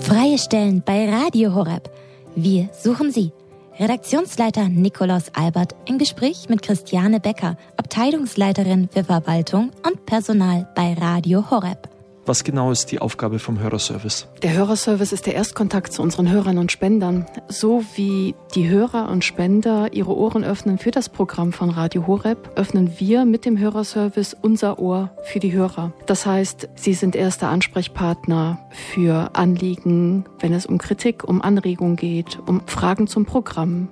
Freie Stellen bei Radio Horeb. Wir suchen Sie. Redaktionsleiter Nikolaus Albert im Gespräch mit Christiane Becker, Abteilungsleiterin für Verwaltung und Personal bei Radio Horeb. Was genau ist die Aufgabe vom Hörerservice? Der Hörerservice ist der Erstkontakt zu unseren Hörern und Spendern. So wie die Hörer und Spender ihre Ohren öffnen für das Programm von Radio Horeb, öffnen wir mit dem Hörerservice unser Ohr für die Hörer. Das heißt, sie sind erster Ansprechpartner für Anliegen, wenn es um Kritik, um Anregungen geht, um Fragen zum Programm,